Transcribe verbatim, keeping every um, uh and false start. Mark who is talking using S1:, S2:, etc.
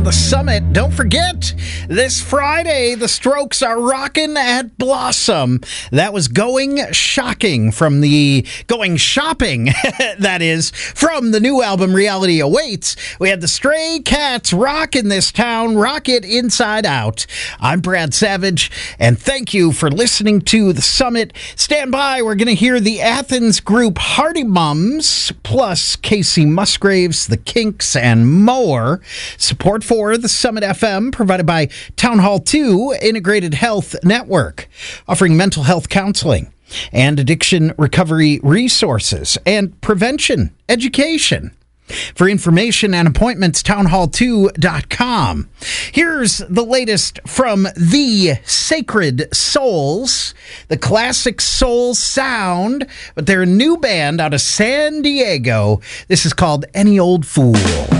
S1: on the Summit. Don't forget, this Friday, the Strokes are rocking at Blossom. That was Going Shocking from the Going Shopping, that is, from the new album Reality Awaits. We had the Stray Cats rocking this town, rock it inside out. I'm Brad Savage, and thank you for listening to the Summit. Stand by, we're going to hear the Athens group Hardy Mums, plus Casey Musgraves, the Kinks, and more. Support for the Summit F M provided by Town Hall two Integrated Health Network, offering mental health counseling and addiction recovery resources and prevention education. For information and appointments, town hall two dot com. Here's the latest from the Sacred Souls, the classic soul sound, but they're a new band out of San Diego. This is called Any Old Fool.